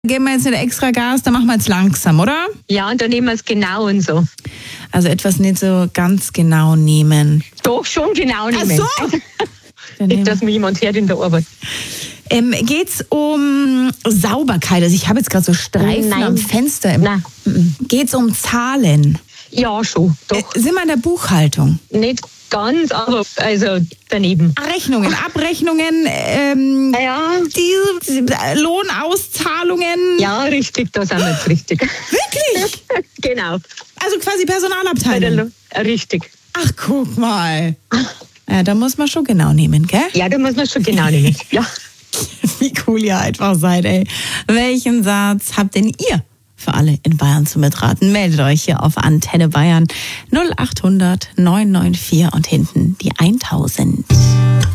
Geben wir jetzt nicht extra Gas, dann machen wir jetzt langsam, oder? Ja, und dann nehmen wir es genau und so. Also etwas nicht so ganz genau nehmen. Doch, schon genau nehmen. Ach so! Nicht, dass mir jemand hört in der Arbeit. Geht's um Sauberkeit? Also ich habe jetzt gerade so Streifen Nein. am Fenster. Nein. Geht's um Zahlen? Ja, schon, doch. Sind wir in der Buchhaltung? Nicht ganz, aber also daneben. Rechnungen, Abrechnungen, Ja. die Lohnauszahlungen. Ja, richtig, da sind wir jetzt richtig. Wirklich? Genau. Also quasi Bei der Personalabteilung. Richtig. Ach, guck mal. Ja, da muss man schon genau nehmen, gell? Ja, da muss man schon genau nehmen. Ja. Wie cool ihr einfach seid, ey. Welchen Satz habt denn ihr für alle in Bayern zu mitraten? Meldet euch hier auf Antenne Bayern 0800 994 und hinten die 1000.